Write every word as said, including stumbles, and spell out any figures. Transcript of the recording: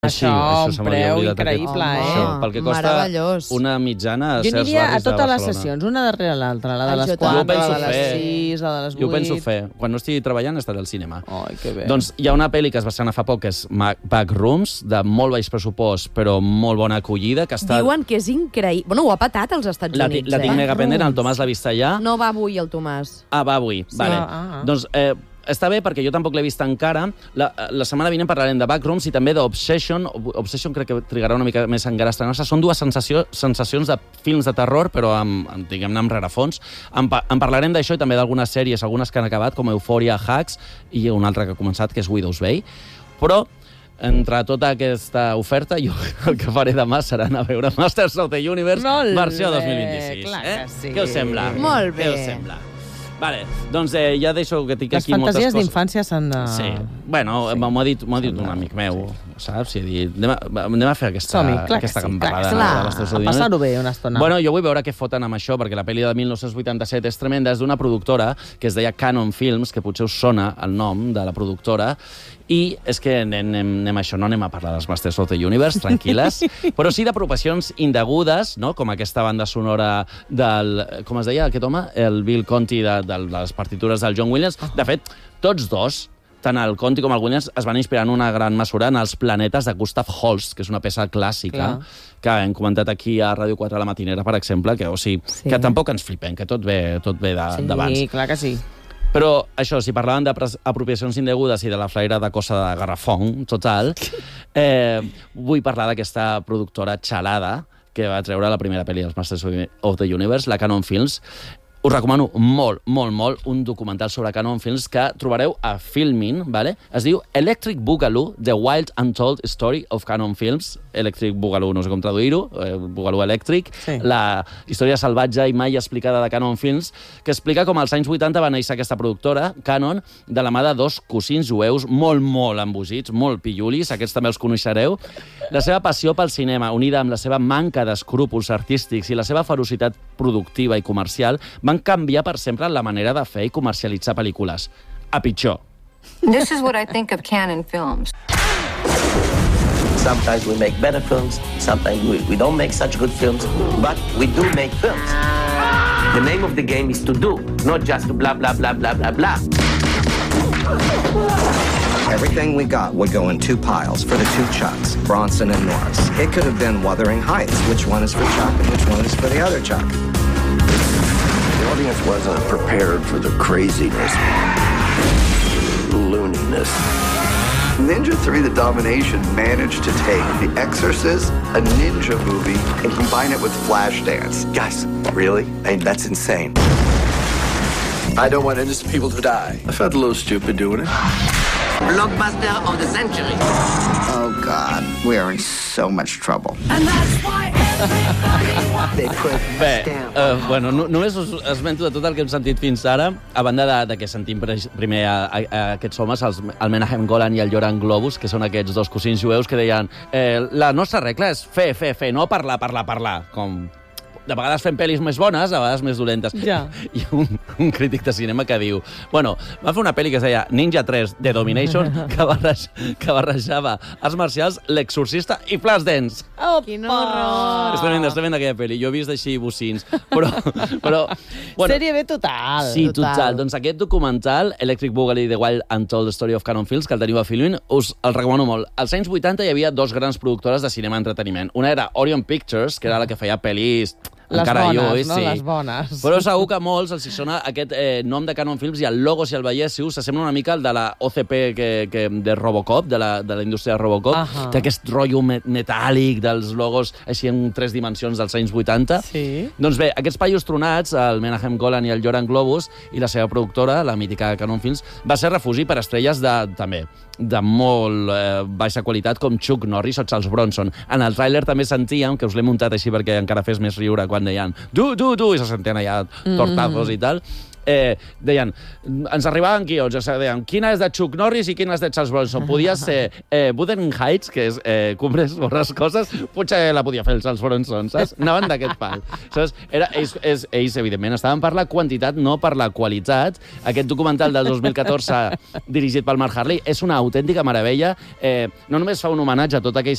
sí, això, això se un m'havia preu oblidat. increïble, aquest. eh? Això, pel que costa meravellós. una mitjana a Jo certs aniria a barris de totes les Barcelona. sessions, una darrere l'altra, la de Ai, les jo quatre, també. la Jo ho de penso les fer. sis, la de les vuit... Jo ho penso fer. Quan no estigui treballant estaré al cinema. Ai, que bé. Doncs hi ha una pel·li que es va estrenar fa poc, que és Ma- Backrooms, de molt baix pressupost, però molt bona acollida, que està... Diuen que és increïble. Bueno, ho ha patat als Estats La, Units, la tinc eh? mega pendent, el Tomàs l'ha vist allà. No va avui, el Tomàs. Ah, va avui. Vale. Ah, ah. Doncs eh, està bé, perquè jo tampoc l'he vist encara. La, la setmana vinent parlarem de Backrooms i també d'Obsession. Obsession crec que trigarà una mica més encara a estrenar-se. Són dues sensació, sensacions de films de terror, però amb, amb diguem-ne, amb rerefons. En, pa, en parlarem d'això i també d'algunes sèries, algunes que han acabat, com Euphoria, Hacks, i una altra que ha començat, que és Widow's Bay. Però entre tota aquesta oferta, jo el que faré demà serà anar a veure Masters of the Universe, Molt versió bé, dos mil vint-i-sis. clar eh? que sí. Què us sembla? Molt bé. Què us sembla? Vale, doncs eh, ja deixo que tinc Les aquí moltes fantasies coses. d'infància s'han de... Sí. Bueno, sí. m'ho ha dit, m'ho ha dit un amic meu, saps? I he dit, anem a, anem a fer aquesta, Som-hi, clar que aquesta sí, gambarrada. clar. de les tres A audicions. passar-ho bé una estona. Bueno, jo vull veure què foten amb això, perquè la pel·li de mil nou-cents vuitanta-set és tremenda, és d'una productora que es deia Canon Films, que potser us sona el nom de la productora, i és que anem, anem a això, no anem a parlar dels Masters of the Universe, tranquil·les, però sí d'apropiacions indegudes, no? Com aquesta banda sonora del... Com es deia aquest home? El Bill Conti de, de les partitures del John Williams. De fet, tots dos, tant el Conti com el Williams, es van inspirar en una gran mesura en els planetes de Gustav Holst, que és una peça clàssica, Clar. que hem comentat aquí a Ràdio quatre a la matinera, per exemple, que, o sigui, Sí. que tampoc ens flipem, que tot ve, tot ve de- d'abans. Sí, clar que sí. Però això, si parlàvem d'apropiacions indegudes i de la flaire de cosa de garrafón, total, eh, vull parlar d'aquesta productora xalada que va treure la primera pel·li dels Masters of the Universe, la Canon Films. Us recomano molt, molt, molt un documental sobre Canon Films que trobareu a Filmin, ¿vale? Es diu Electric Boogaloo, The Wild Untold Story of Canon Films. Electric Boogaloo, no sé com traduir-ho, eh, Boogaloo Electric. Sí. La història salvatge i mai explicada de Canon Films, que explica com als anys vuitanta va néixer aquesta productora, Canon, de la mà de dos cosins jueus molt, molt embogits, molt pillulis, aquests també els coneixereu. La seva passió pel cinema, unida amb la seva manca d'escrúpols artístics i la seva ferocitat productiva i comercial, van canviar per sempre la manera de fer i comercialitzar pel·lícules. A pitjor. This is what I think of Canon Films. Sometimes we make better films, sometimes we, we don't make such good films, but we do make films. The name of the game is to do, not just to blah, blah, blah, blah, blah, blah. Everything we got would go in two piles for the two Chucks, Bronson and Norris. It could have been Wuthering Heights. Which one is for Chuck and which one is for the other Chuck? The audience wasn't prepared for the craziness, looniness. Ninja three The Domination managed to take The Exorcist, a ninja movie, and combine it with Flashdance. Guys, really? I mean, that's insane. I don't want innocent people to die. I felt a little stupid doing it. Blockbuster of the century. Oh, God, we are in so much trouble. They put Bé, eh, bueno, no, només us esmento de tot el que hem sentit fins ara, a banda de, de que sentim pre- primer a, a, a aquests homes, els, el Menahem Golan i el Yoram Globus, que són aquests dos cosins jueus que deien eh, la nostra regla és fer, fer, fer, no parlar, parlar, parlar, com... De vegades fem pel·lis més bones, a vegades més dolentes. Ja. I un, un crític de cinema que diu... Bueno, va fer una pel·li que es deia Ninja tres, The Domination, que, barrej, que barrejava arts marcials, l'exorcista i Flashdance. Oh, Quin horror! És tremenda, és tremenda aquella pel·li. Jo he vist així bocins. Però... però bueno, Sèrie B total. sí, total. total. Doncs aquest documental, Electric Boogaloo, The Wild Untold Story of Canon Films, que el teniu a Filmin, us el recomano molt. Als anys vuitanta hi havia dos grans productores de cinema i entreteniment. Una era Orion Pictures, que era la que feia pel·lis... Les encara bones, jo, eh, no? sí. Les bones. Però segur que a molts els hi sona aquest eh, nom de Canon Films i el logo, si el veiéssiu, s'assembla una mica al de la O C P que, que, de Robocop, de la, de la indústria de Robocop. Ahà. Té aquest rotllo me metàl·lic dels logos així en tres dimensions dels anys vuitanta. Sí. Doncs bé, aquests paios tronats, el Menahem Golan i el Yoram Globus, i la seva productora, la mítica Canon Films, va ser refugi per estrelles de, també, de molt eh, baixa qualitat, com Chuck Norris o Charles Bronson. En el tràiler també sentíem, que us l'he muntat així perquè encara fes més riure quan deien du, du, du, i se sentien allà tortazos mm. i tal. Eh, deien, ens arribaven guions, o sigui, deien, quina és de Chuck Norris i quina és de Charles Bronson. Podia ser eh, Wuthering Heights, que és eh, Cumbres bones coses, potser la podia fer el Charles Bronson, saps? Anaven d'aquest pal. Saps? Era, ells, ells, ells, evidentment, estaven per la quantitat, no per la qualitat. Aquest documental del dos mil catorze, dirigit pel Mark Harley, és una autèntica meravella. Eh, no només fa un homenatge a tot aquell